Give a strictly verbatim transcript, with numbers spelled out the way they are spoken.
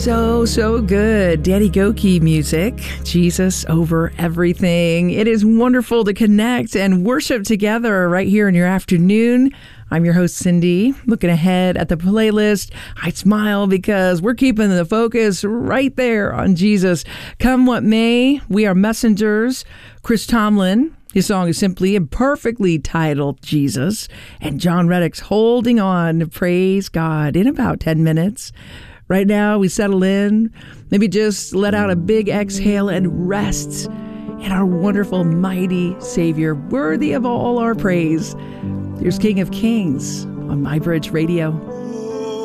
So, so good. Danny Gokey music, Jesus over everything. It is wonderful to connect and worship together right here in your afternoon. I'm your host, Cindy. Looking ahead at the playlist, I smile because we're keeping the focus right there on Jesus. Come what may, we are messengers. Chris Tomlin, his song is simply and perfectly titled Jesus. And John Reddick's Holding On to Praise God in about ten minutes. Right now, we settle in, maybe just let out a big exhale and rest in our wonderful, mighty Savior, worthy of all our praise. Here's King of Kings on My Bridge Radio.